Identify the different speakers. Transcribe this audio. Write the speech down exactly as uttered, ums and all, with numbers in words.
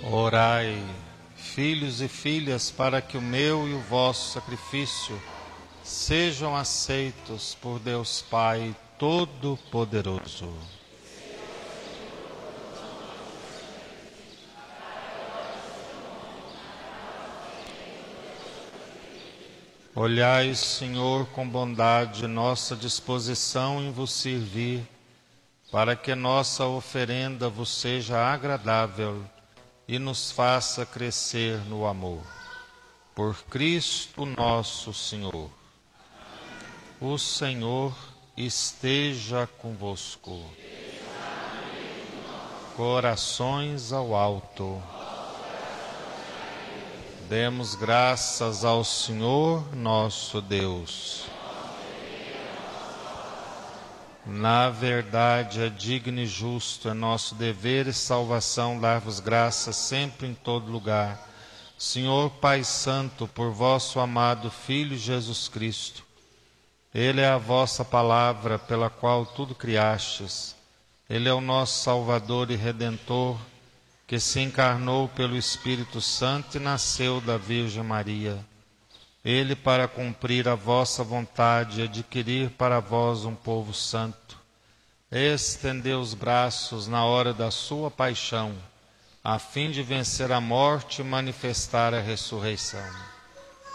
Speaker 1: Orai, filhos e filhas, para que o meu e o vosso sacrifício sejam aceitos por Deus Pai Todo-Poderoso. Olhai, Senhor, com bondade nossa disposição em vos servir, para que nossa oferenda vos seja agradável e nos faça crescer no amor. Por Cristo nosso Senhor. O Senhor esteja convosco. Corações ao alto. Demos graças ao Senhor nosso Deus. Na verdade, é digno e justo, é nosso dever e salvação dar-vos graças sempre em todo lugar. Senhor Pai Santo, por vosso amado Filho Jesus Cristo, Ele é a vossa palavra pela qual tudo criastes. Ele é o nosso Salvador e Redentor, que se encarnou pelo Espírito Santo e nasceu da Virgem Maria. Ele, para cumprir a vossa vontade e adquirir para vós um povo santo, estendeu os braços na hora da sua paixão, a fim de vencer a morte e manifestar a ressurreição.